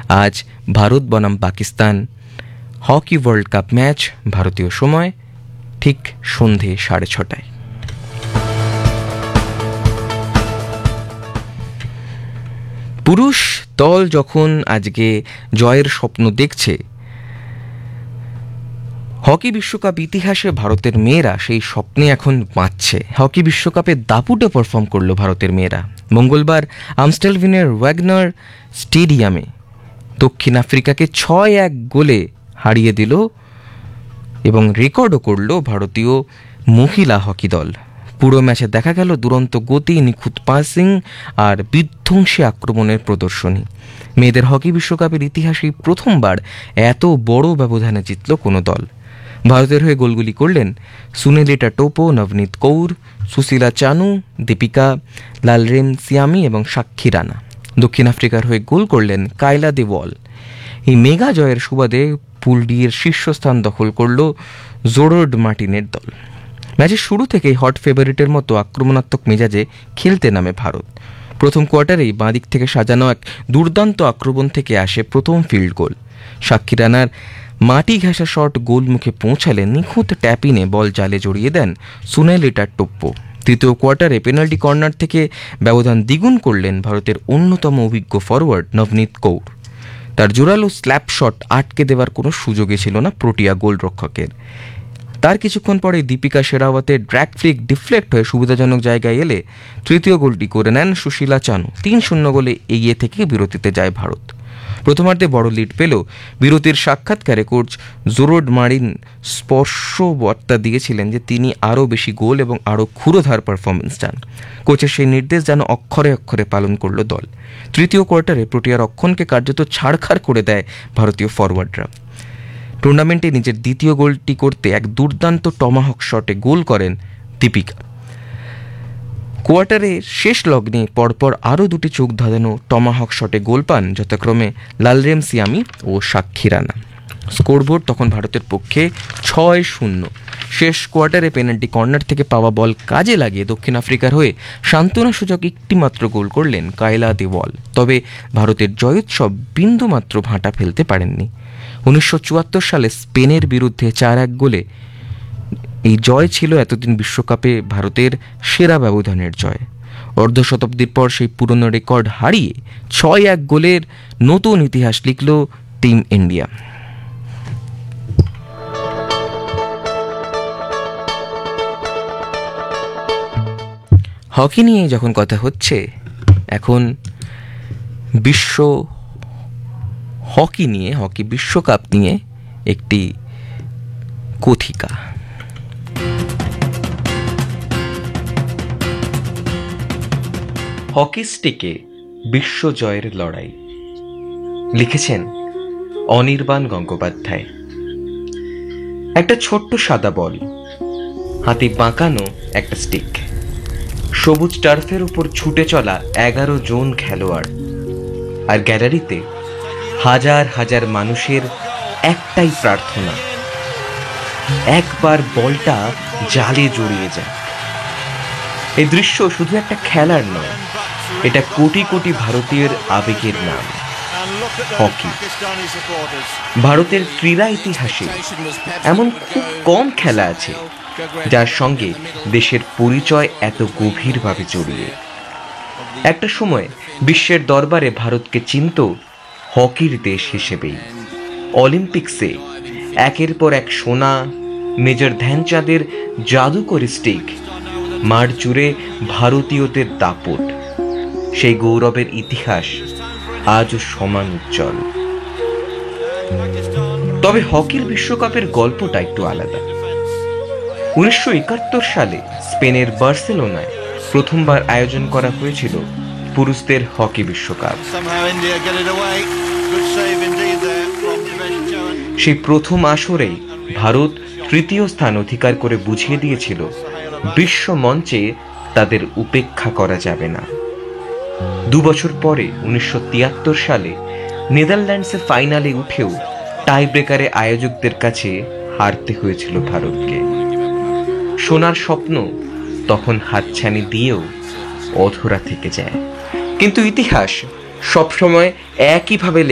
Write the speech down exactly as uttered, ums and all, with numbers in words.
আজ ভারত বনাম Pakistan hockey world cup match ভারতীয় সময় ঠিক সন্ধে সাড়ে ছটায়। পুরুষ দল যখন আজকে জয়ের স্বপ্ন দেখছে, হকি বিশ্বকাপ ইতিহাসে ভারতের মেয়েরা সেই স্বপ্নে এখন বাঁচছে। হকি বিশ্বকাপে দাপুটে পারফর্ম করলো ভারতের মেয়েরা। মঙ্গলবার আমস্টেলভিনের ওয়াগনার স্টেডিয়ামে দক্ষিণ আফ্রিকাকে ছয় এক গোলে হারিয়ে দিল এবং রেকর্ডও করল ভারতীয় মহিলা হকি দল। পুরো ম্যাচে দেখা গেল দুরন্ত গতি, নিখুঁত পাসিং আর বিধ্বংসী আক্রমণের প্রদর্শনী। মেয়েদের হকি বিশ্বকাপের ইতিহাসেই প্রথমবার এত বড় ব্যবধানে জিতল কোনো দল। ভারতের হয়ে গোলগুলি করলেন সুনেলিটা টোপো, নবনীত কৌর, সুশীলা চানু, দীপিকা লালরেমসিয়ামি এবং সাক্ষী রানা। দক্ষিণ আফ্রিকার হয়ে গোল করলেন কায়লা দেওয়াল। এই মেগা জয়ের সুবাদে পুল ডি এর শীর্ষস্থান দখল করল জোরড মার্টিনের দল। ম্যাচের শুরু থেকেই হট ফেভারিটের মতো আক্রমণাত্মক মেজাজে খেলতে নামে ভারত। প্রথম কোয়ার্টারেই বাঁদিক থেকে সাজানো এক দুর্দান্ত আক্রমণ থেকে আসে প্রথম ফিল্ড গোল। সাক্ষী রানার মাটি ঘেঁষা শট গোল মুখে পৌঁছালে নিখুঁত ট্যাপিনে বল জালে জড়িয়ে দেন সুনেলিটা টোপ্পো। তৃতীয় কোয়ার্টারে পেনাল্টি কর্নার থেকে ব্যবধান দ্বিগুণ করলেন ভারতের অন্যতম অভিজ্ঞ ফরওয়ার্ড নবনীত কৌর। তার জোরালো স্ল্যাপ শট আটকে দেওয়ার কোনো সুযোগই ছিল না প্রোটিয়া গোলরক্ষকের। তার কিছুক্ষণ পরে দীপিকা শেরাওয়াতের ড্র্যাগ ফ্লিক ডিফ্লেক্ট হয়ে সুবিধাজনক জায়গায় এলে তৃতীয় গোলটি করে নেন সুশীলা চানু। তিন শূন্য গোলে এগিয়ে থেকে বিরতিতে যায় ভারত। প্রথমার্ধে বড় লিড পেল বিরতির সাক্ষাৎকারে কোচ জোরড মার্টিন স্পর্শ বার্তা দিয়েছিলেন যে তিনি আরও বেশি গোল এবং আরও ক্ষুরোধার পারফরমেন্স চান। কোচের সেই নির্দেশ যেন অক্ষরে অক্ষরে পালন করল দল। তৃতীয় কোয়ার্টারে প্রোটিয়া রক্ষণকে কার্যত ছাড়খাড় করে দেয় ভারতীয় ফরওয়ার্ডরা। টুর্নামেন্টে নিজের দ্বিতীয় গোলটি করতে এক দুর্দান্ত টমাহক শটে গোল করেন দীপিকা। কোয়ার্টারে শেষ লগ্নে পরপর আরও দুটি চোখ ধাঁধানো টমাহক শটে গোল পান যথাক্রমে লালরেমসিয়ামি ও সাক্ষী রানা। স্কোরবোর্ড তখন ভারতের পক্ষে ছয় শূন্য। শেষ কোয়ার্টারে পেনাল্টি কর্নার থেকে পাওয়া বল কাজে লাগিয়ে দক্ষিণ আফ্রিকার হয়ে সান্ত্বনাসূচক একটি মাত্র গোল করলেন কায়লা দেওয়াল। তবে ভারতের জয়োৎসব বিন্দুমাত্র ভাঁটা ফেলতে পারেননি। উনিশশো চুয়াত্তর সালে স্পেনের বিরুদ্ধে চার এক গোলে এই জয় ছিল এতদিন বিশ্বকাপে ভারতের সেরা ব্যবধানের জয়। অর্ধ শতাব্দীর পর সেই পুরনো রেকর্ড হারিয়ে ছয় এক গোলের নতুন ইতিহাস লিখল টিম ইন্ডিয়া। হকি নিয়ে যখন কথা হচ্ছে, এখন বিশ্ব হকি নিয়ে, হকি বিশ্বকাপ নিয়ে একটি কথিকা। হকি স্টিকে বিশ্ব জয়ের লড়াই, লিখেছেন অনির্বাণ গঙ্গোপাধ্যায়। একটা ছোট্ট সাদা বল, হাতে বাঁকানো একটা স্টিক, সবুজ টার্ফের উপর ছুটে চলা এগারো জন খেলোয়াড়, আর গ্যালারিতে হাজার হাজার মানুষের একটাই প্রার্থনা, একবার বলটা জালে জড়িয়ে যায়। এই দৃশ্য শুধু একটা খেলার নয়, এটা কোটি কোটি ভারতীয়ের আবেগের নাম, হকি। ভারতের ক্রীড়া ইতিহাসে এমন খুব কম খেলা আছে যার সঙ্গে দেশের পরিচয় এত গভীরভাবে জড়িয়ে। একটা সময় বিশ্বের দরবারে ভারতকে চিনত হকির দেশ হিসেবেই। অলিম্পিক্সে একের পর এক সোনা, মেজর ধ্যানচাঁদের জাদুকরি স্টিক, মাঠ জুড়ে ভারতীয়দের দাপট, সেই গৌরবের ইতিহাস আজও সমান উজ্জ্বল। তবে হকির বিশ্বকাপের গল্পটা একটু আলাদা। উনিশশো একাত্তর সালে স্পেনের বার্সেলোনায় প্রথমবার আয়োজন করা হয়েছিল পুরুষদের হকি বিশ্বকাপ। সেই প্রথম আসরেই ভারত তৃতীয় স্থান অধিকার করে বুঝিয়ে দিয়েছিল বিশ্ব মঞ্চে তাদের উপেক্ষা করা যাবে না। দু বছর পরে উনিশশো তিয়াত্তর সালে নেদারল্যান্ডসে ফাইনালে উঠেও টাই ব্রেকারে আয়োজকদের কাছে হারতে হয়েছিল ভারতকে। সোনার স্বপ্ন তখন হাতছানি দিয়েও অধরা থেকে যায়। কিন্তু ইতিহাস সবসময় একইভাবে